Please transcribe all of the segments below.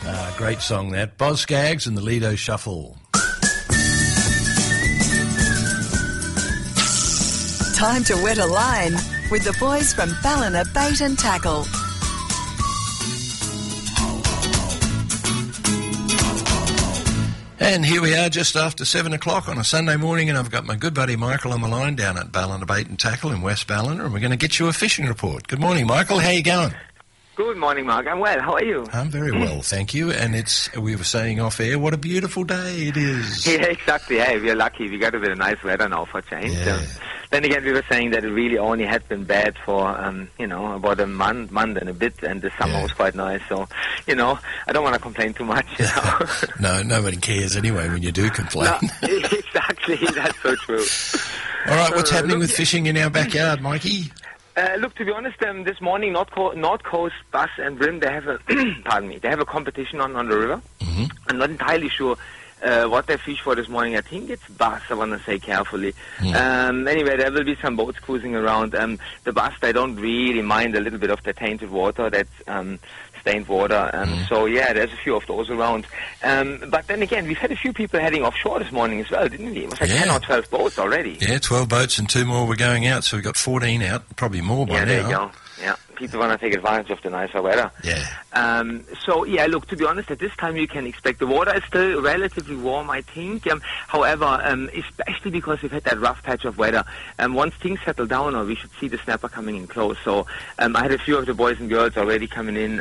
Great song that. Boz Scaggs and the Lido Shuffle. Time to wet a line with the boys from Ballina Bait and Tackle. And here we are just after 7 o'clock on a Sunday morning, and I've got my good buddy Michael on the line down at Ballina Bait and Tackle in West Ballina, and we're going to get you a fishing report. Good morning, Michael. How you going? Good morning, Mark. I'm well. How are you? I'm very well, thank you. And we were saying off air, what a beautiful day it is. Yeah, exactly. Hey, we're lucky. We got a bit of nice weather now for a change. Yeah. Then again, we were saying that it really only had been bad for, about a month and a bit, and the summer was quite nice. So, I don't want to complain too much, No, nobody cares anyway when you do complain. No, exactly. That's so true. All right, what's happening with fishing in our backyard, Mikey? Look, to be honest, this morning, North Coast Bass and Brim, they have a, they have a competition on the river. Mm-hmm. I'm not entirely sure what they fish for this morning. I think it's bass, I want to say carefully. Anyway, there will be some boats cruising around. The bass, they don't really mind a little bit of the tainted water, that's stained water. So, yeah, there's a few of those around. But then again, we've had a few people heading offshore this morning as well, didn't we? It was like 10 or 12 boats already. Yeah, 12 boats and 2 more were going out, so we've got 14 out, probably more by now. Yeah, there you go. Yeah, people want to take advantage of the nicer weather. Yeah. So, yeah, look, to be honest, at this time you can expect the water is still relatively warm, I think. However, especially because we've had that rough patch of weather, once things settle down, we should see the snapper coming in close. So, I had a few of the boys and girls already coming in,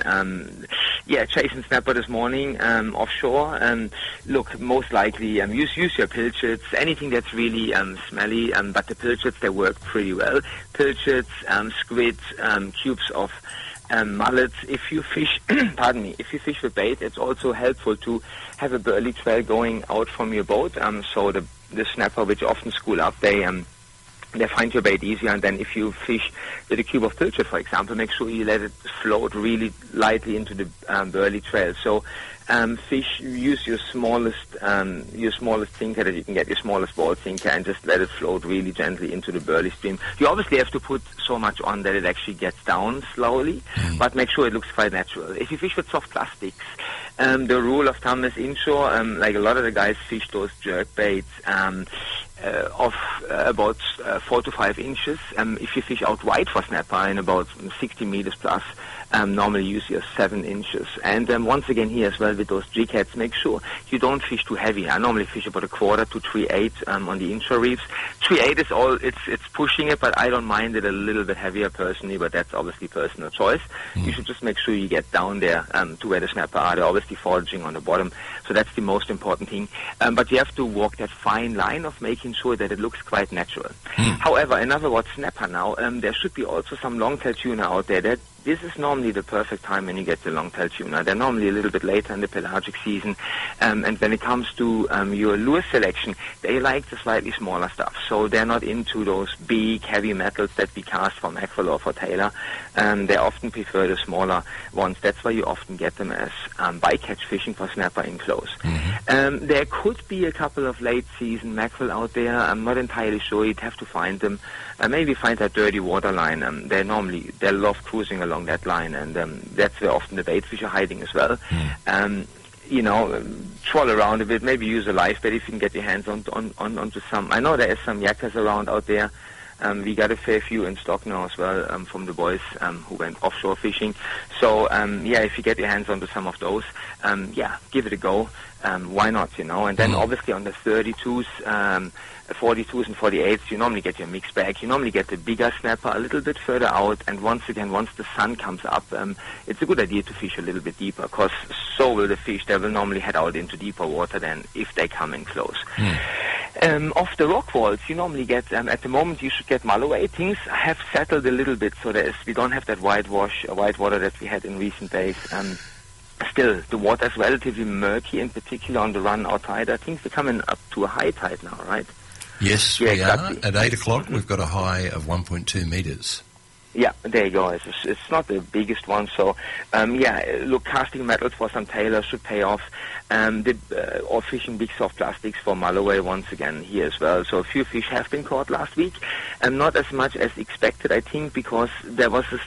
chasing snapper this morning offshore. Look, most likely use your pilchards, anything that's really smelly, but the pilchards, they work pretty well. Pilchards, squid, cubes of mullets. If you fish, if you fish with bait, it's also helpful to have a burley trail going out from your boat. So the snapper, which often school up, they find your bait easier. And then if you fish with a cube of pilchard, for example, make sure you let it float really lightly into the burley trail. So use your smallest sinker that you can get, your smallest ball sinker, and just let it float really gently into the burley stream. You obviously have to put so much on that it actually gets down slowly, but make sure it looks quite natural. If you fish with soft plastics, the rule of thumb is inshore, like a lot of the guys fish those jerk baits of about 4 to 5 inches. If you fish out wide for snapper in about 60 meters plus, normally use your 7 inches. And once again here as well with those jig heads, make sure you don't fish too heavy. I normally fish about 1/4 to 3/8 on the inshore reefs. 3/8 is all, it's pushing it, but I don't mind it a little bit heavier personally, but that's obviously personal choice. You should just make sure you get down there to where the snapper are. They're obviously foraging on the bottom, so that's the most important thing. But you have to walk that fine line of making sure that it looks quite natural. However, another word, snapper now, there should be also some longtail tuna out there. This is normally the perfect time when you get the longtail tuna. They're normally a little bit later in the pelagic season. And when it comes to your lure selection, they like the slightly smaller stuff. So they're not into those big, heavy metals that we cast for mackerel or for tailor. They often prefer the smaller ones. That's why you often get them as bycatch fishing for snapper in close. There could be a couple of late-season mackerel out there. I'm not entirely sure. You'd have to find them. Maybe find that dirty water line. They love cruising along that line, and that's where often the bait fish are hiding as well. Troll around a bit, maybe use a live bait if you can get your hands onto some. I know there is some yakas around out there. We got a fair few in stock now as well from the boys who went offshore fishing. So, if you get your hands onto some of those, give it a go. Why not, And then obviously on the 32s, 42s and 48s, you normally get your mixed bag. You normally get the bigger snapper a little bit further out, and once the sun comes up, it's a good idea to fish a little bit deeper, because so will the fish. They will normally head out into deeper water than if they come in close. Off the rock walls, you normally get, at the moment you should get mulloway. Things have settled a little bit, so we don't have that white water that we had in recent days. Still, the water is relatively murky, in particular on the run outside. I think we're coming up to a high tide now, right? Yes, we exactly. Are. At 8 o'clock, we've got a high of 1.2 metres. Yeah, there you go. It's not the biggest one, so look, casting metals for some tailor should pay off. Or fishing big soft plastics for mulloway once again here as well. So a few fish have been caught last week, and not as much as expected, I think, because there was a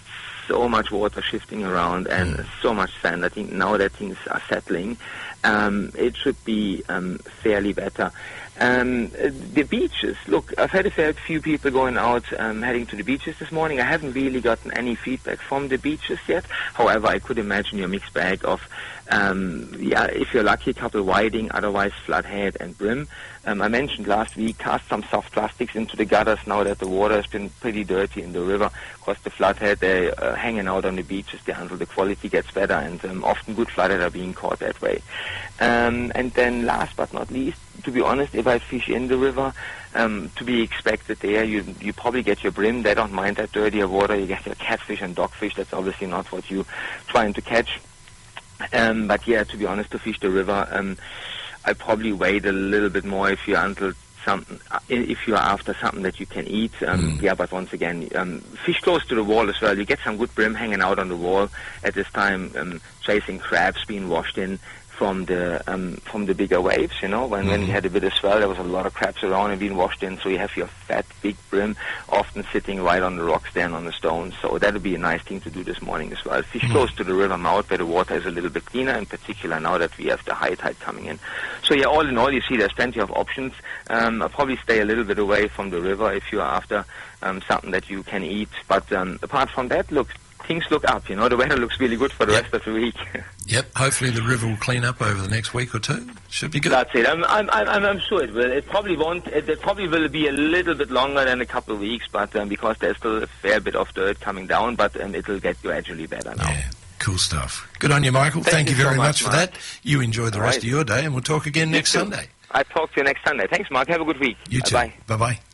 so much water shifting around and so much sand. I think now that things are settling, it should be fairly better. The beaches, look, I've had a fair few people going out heading to the beaches this morning. I haven't really gotten any feedback from the beaches yet. However, I could imagine your mixed bag of, if you're lucky, a couple whiting, otherwise flathead and brim. I mentioned last week, cast some soft plastics into the gutters now that the water has been pretty dirty in the river. Because the flathead, they're hanging out on the beaches there until the quality gets better, and often good flathead are being caught that way. And then last but not least, to be honest, if I fish in the river, to be expected there, you probably get your brim. They don't mind that dirtier water. You get your catfish and dogfish. That's obviously not what you're trying to catch. But yeah, to be honest, to fish the river, I probably wait a little bit more if you're after something that you can eat. Yeah, but once again, fish close to the wall as well. You get some good brim hanging out on the wall at this time, chasing crabs being washed in from the bigger waves, you know. When we had a bit of swell, there was a lot of crabs around and being washed in, so you have your fat, big brim often sitting right on the rocks there and on the stones. So that would be a nice thing to do this morning as well. Fish close to the river mouth where the water is a little bit cleaner, in particular now that we have the high tide coming in. So yeah, all in all, you see there's plenty of options. I'll probably stay a little bit away from the river if you're after something that you can eat. But apart from that, look, things look up, you know. The weather looks really good for the rest of the week. Yep. Hopefully the river will clean up over the next week or two. Should be good. That's it. I'm sure it will. It probably won't. It probably will be a little bit longer than a couple of weeks, but because there's still a fair bit of dirt coming down, but it'll get gradually better now. Yeah. Cool stuff. Good on you, Michael. Thank you very much for that. You enjoy the rest of your day, and we'll talk again next Sunday. I'll talk to you next Sunday. Thanks, Mark. Have a good week. You too. Bye-bye. Bye-bye.